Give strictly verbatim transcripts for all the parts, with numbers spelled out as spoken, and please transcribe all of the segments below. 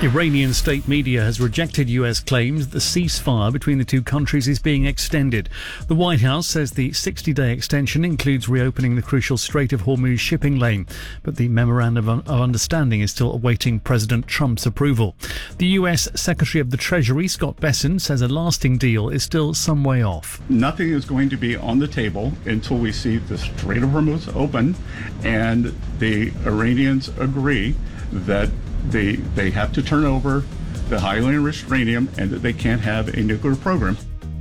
Iranian state media has rejected U S claims that the ceasefire between the two countries is being extended. The White House says the sixty-day extension includes reopening the crucial Strait of Hormuz shipping lane, but the memorandum of understanding is still awaiting President Trump's approval. The U S Secretary of the Treasury, Scott Bessent, says a lasting deal is still some way off. Nothing is going to be on the table until we see the Strait of Hormuz open and the Iranians agree that They they have to turn over the highly enriched uranium and that they can't have a nuclear program.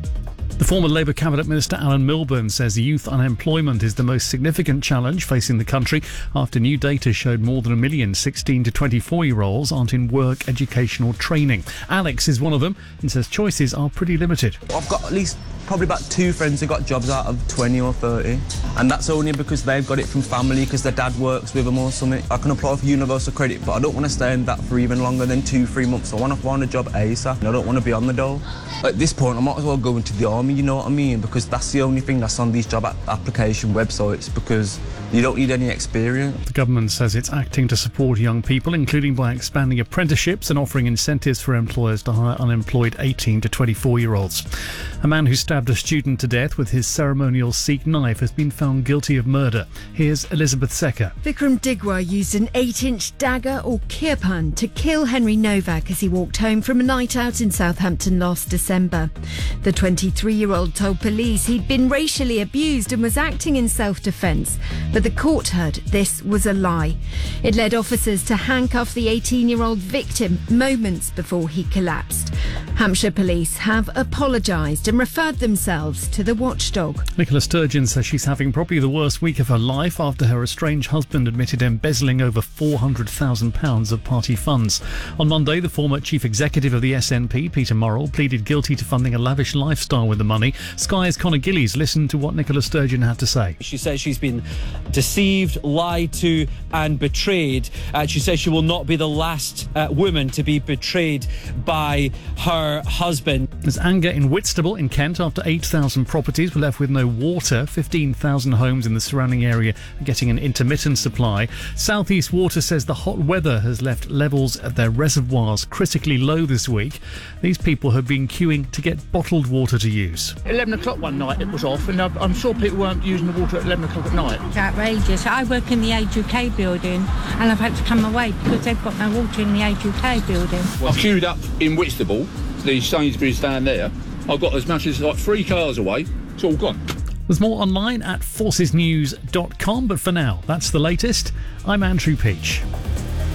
The former Labour Cabinet Minister Alan Milburn says youth unemployment is the most significant challenge facing the country after new data showed more than a million sixteen to twenty-four-year-olds aren't in work, education or training. Alex is one of them and says choices are pretty limited. I've got at least probably about two friends who got jobs out of twenty or thirty, and that's only because they've got it from family, because their dad works with them or something. I can apply for universal credit, but I don't want to stay in that for even longer than two, three months. I want to find a job ASAP, and I don't want to be on the dole. At this point, I might as well go into the army, you know what I mean? Because that's the only thing that's on these job application websites, because you don't need any experience. The government says it's acting to support young people, including by expanding apprenticeships and offering incentives for employers to hire unemployed eighteen to twenty-four-year-olds. A man who stabbed a student to death with his ceremonial Sikh knife has been found guilty of murder. Here's Elizabeth Secker. Vikram Digwa used an eight-inch dagger or kirpan to kill Henry Novak as he walked home from a night out in Southampton last December. The twenty-three-year-old told police he'd been racially abused and was acting in self-defence, but the court heard this was a lie. It led officers to handcuff the eighteen-year-old victim moments before he collapsed. Hampshire police have apologised and referred themselves to the watchdog. Nicola Sturgeon says she's having probably the worst week of her life after her estranged husband admitted embezzling over four hundred thousand pounds of party funds. On Monday, the former chief executive of the S N P, Peter Murrell, pleaded guilty to funding a lavish lifestyle with the money. Sky's Conor Gillies listened to what Nicola Sturgeon had to say. She says she's been deceived, lied to and betrayed. Uh, she says she will not be the last uh, woman to be betrayed by her husband. There's anger in Whitstable in Kent after eight thousand properties were left with no water. fifteen thousand homes in the surrounding area are getting an intermittent supply. South East Water says the hot weather has left levels at their reservoirs critically low this week. These people have been queuing to get bottled water to use. eleven o'clock one night it was off, and I'm sure people weren't using the water at eleven o'clock at night. It's outrageous. I work in the Age U K building and I've had to come away because they've got no water in the Age U K building. I've queued up in Whitstable, the Sainsbury's down there. I've got as much as like three cars away. It's all gone. There's more online at forces news dot com, but for now, that's the latest. I'm Andrew Peach.